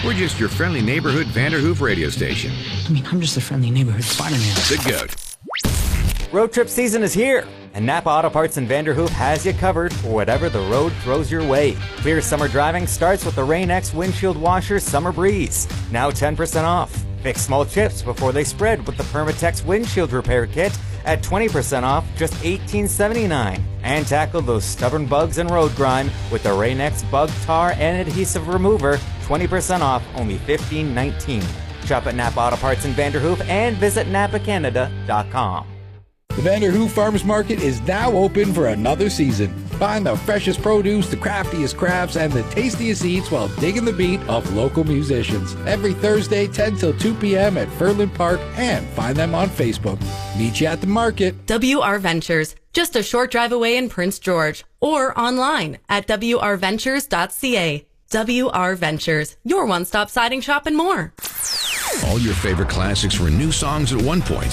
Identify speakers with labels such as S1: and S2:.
S1: We're just your friendly neighborhood Vanderhoof radio station.
S2: I mean, I'm just a friendly neighborhood Spider-Man.
S1: The Goat.
S3: Road trip season is here, and Napa Auto Parts in Vanderhoof has you covered for whatever the road throws your way. Clear summer driving starts with the Rain-X Windshield Washer Summer Breeze, now 10% off. Fix small chips before they spread with the Permatex Windshield Repair Kit at 20% off, just $18.79. And tackle those stubborn bugs and road grime with the Rain-X Bug Tar and Adhesive Remover, 20% off, only $15.19. Shop at Napa Auto Parts in Vanderhoof and visit napacanada.com.
S4: The Vanderhoof Farmers Market is now open for another season. Find the freshest produce, the craftiest crafts, and the tastiest eats while digging the beat of local musicians. Every Thursday, 10 till 2 p.m. at Furland Park, and find them on Facebook. Meet you at the market.
S5: WR Ventures, just a short drive away in Prince George, or online at wrventures.ca. WR Ventures, your one-stop siding shop and more.
S1: All your favorite classics were new songs at one point.